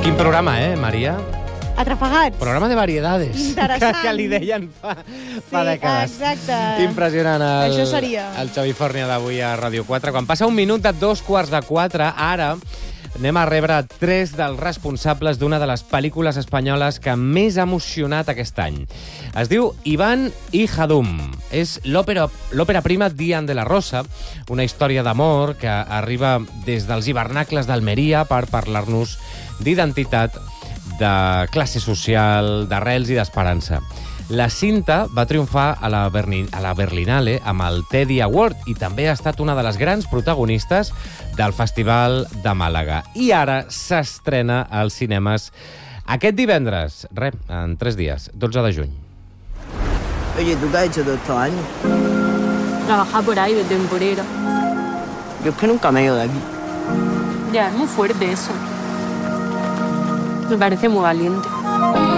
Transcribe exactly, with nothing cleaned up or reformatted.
Quin programa, eh, Maria? Atrafegats. Programa de variedades. Interessant. Que, que li deien fa, fa Sí, dècades. exacte. Impressionant el, Això seria. el Xavi Fòrnia d'avui a Ràdio quatre. Quan passa un minut de dos quarts de quatre, ara anem a rebre tres dels responsables d'una de les pel·lícules espanyoles que més ha emocionat aquest any. Es diu Iván y Jadum. És l'òpera l'òpera prima d'Ian de la Rosa, una història d'amor que arriba des dels hivernacles d'Almeria per parlar-nos d'identitat, de classe social, d'arrels i d'esperança. La cinta va triomfar a la, Berni, a la Berlinale amb el Teddy Award i també ha estat una de les grans protagonistes del Festival de Màlaga. I ara s'estrena als cinemes aquest divendres, re, en tres dies, dotze de juny. Oye, ¿tú qué has hecho todos estos años? Trabajar por ahí de temporera. Yo es que nunca me he ido de aquí. Ya, es muy fuerte eso. Me parece muy valiente.